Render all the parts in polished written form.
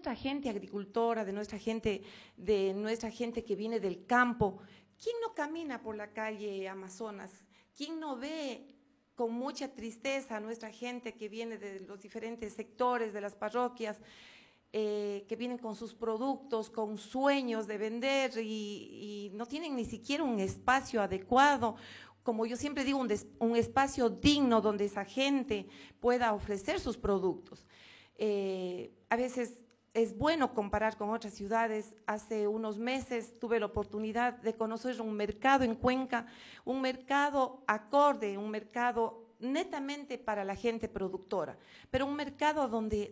nuestra gente agricultora, de nuestra gente que viene del campo. ¿Quién no camina por la calle Amazonas? ¿Quién no ve con mucha tristeza a nuestra gente que viene de los diferentes sectores de las parroquias, que vienen con sus productos, con sueños de vender y no tienen ni siquiera un espacio adecuado? Como yo siempre digo, un espacio digno donde esa gente pueda ofrecer sus productos. A veces es bueno comparar con otras ciudades. Hace unos meses tuve la oportunidad de conocer un mercado en Cuenca, un mercado acorde, un mercado netamente para la gente productora, pero un mercado donde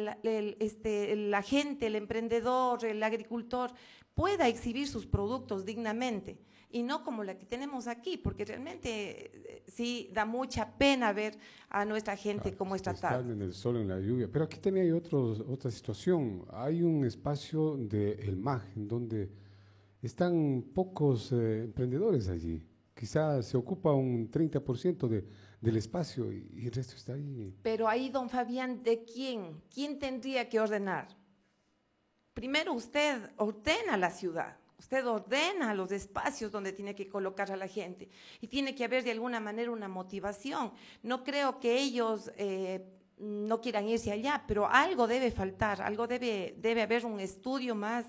la gente, el emprendedor, el agricultor pueda exhibir sus productos dignamente y no como la que tenemos aquí, porque realmente sí da mucha pena ver a nuestra gente como es tratada. Están en el sol, en la lluvia, pero aquí también hay otra situación. Hay un espacio del MAG en donde están pocos emprendedores allí. Quizás se ocupa un 30% del espacio y el resto está ahí. Pero ahí, don Fabián, ¿de quién? ¿Quién tendría que ordenar? Primero usted ordena la ciudad, usted ordena los espacios donde tiene que colocar a la gente y tiene que haber de alguna manera una motivación. No creo que ellos no quieran irse allá, pero algo debe faltar, algo debe haber un estudio más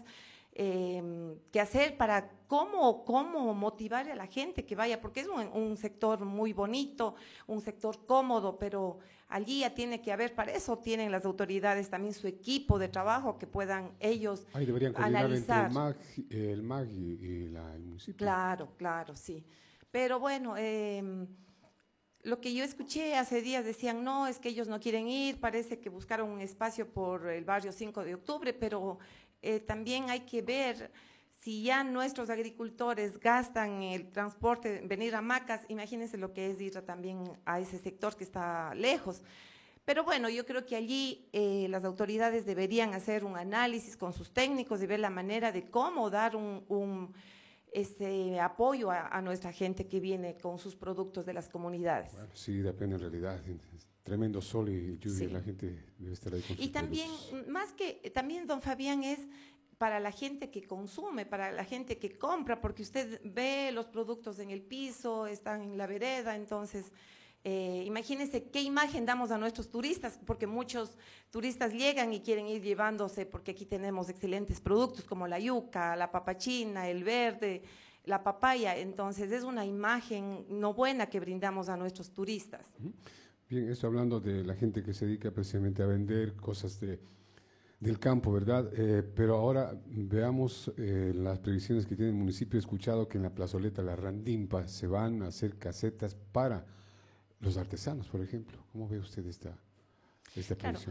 que hacer para cómo motivar a la gente que vaya, porque es un sector muy bonito, un sector cómodo, pero allí ya tiene que haber, para eso tienen las autoridades también su equipo de trabajo que puedan ellos ahí deberían coordinar analizar. entre el MAG y el municipio. Claro, claro, sí. Pero bueno, lo que yo escuché hace días decían, no, es que ellos no quieren ir, parece que buscaron un espacio por el barrio 5 de octubre, pero también hay que ver si ya nuestros agricultores gastan el transporte, venir a Macas, imagínense lo que es ir también a ese sector que está lejos. Pero bueno, yo creo que allí las autoridades deberían hacer un análisis con sus técnicos y ver la manera de cómo dar ese apoyo a nuestra gente que viene con sus productos de las comunidades. Bueno, sí, depende en realidad. Tremendo sol y lluvia, sí. La gente debe estar ahí con sus también, productos. También, don Fabián, es para la gente que consume, para la gente que compra, porque usted ve los productos en el piso, están en la vereda, entonces imagínense qué imagen damos a nuestros turistas, porque muchos turistas llegan y quieren ir llevándose, porque aquí tenemos excelentes productos como la yuca, la papachina, el verde, la papaya, entonces es una imagen no buena que brindamos a nuestros turistas. Bien, esto hablando de la gente que se dedica precisamente a vender cosas del campo, ¿verdad? Pero ahora veamos las previsiones que tiene el municipio. He escuchado que en la plazoleta La Randimpa se van a hacer casetas para los artesanos, por ejemplo. ¿Cómo ve usted esta previsión?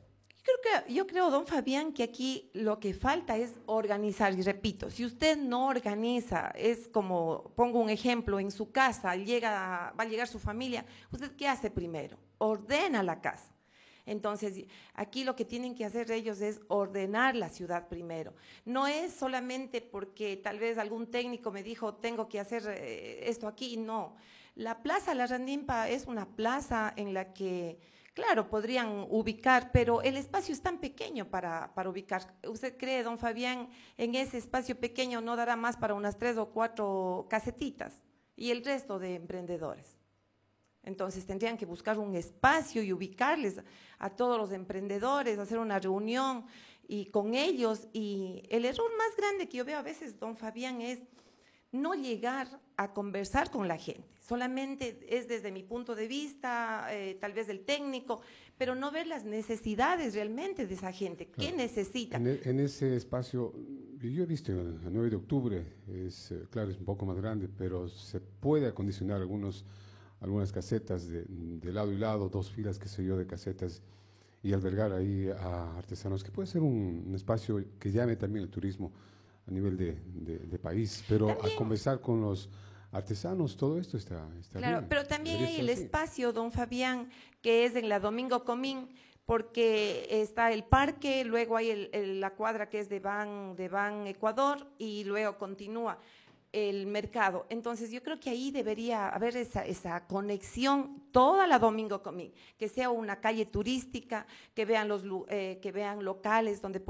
Claro. Yo creo, don Fabián, que aquí lo que falta es organizar, y repito, si usted no organiza, es como, pongo un ejemplo, en su casa va a llegar su familia, ¿usted qué hace primero? Ordena la casa. Entonces, aquí lo que tienen que hacer ellos es ordenar la ciudad primero. No es solamente porque tal vez algún técnico me dijo, tengo que hacer esto aquí, no. La Plaza La Randimpa es una plaza en la que, claro, podrían ubicar, pero el espacio es tan pequeño para ubicar. ¿Usted cree, don Fabián, en ese espacio pequeño no dará más para unas 3 o 4 casetitas y el resto de emprendedores? Entonces tendrían que buscar un espacio y ubicarles a todos los emprendedores, hacer una reunión y con ellos. Y el error más grande que yo veo a veces, don Fabián, es no llegar a conversar con la gente. Solamente es desde mi punto de vista, tal vez del técnico, pero no ver las necesidades realmente de esa gente. Claro. ¿Qué necesita? En ese espacio, yo he visto el 9 de octubre, claro, es un poco más grande, pero se puede acondicionar algunas casetas de lado y lado, 2 filas, qué sé yo, de casetas, y albergar ahí a artesanos, que puede ser un espacio que llame también el turismo a nivel de país, pero también, a conversar con los artesanos, todo esto está claro, bien. Pero también hay el espacio, don Fabián, que es en la Domingo Comín, porque está el parque, luego hay la cuadra que es de Ban Ecuador y luego continúa el mercado. Entonces yo creo que ahí debería haber esa conexión toda la Domingo Comín, que sea una calle turística, que vean locales donde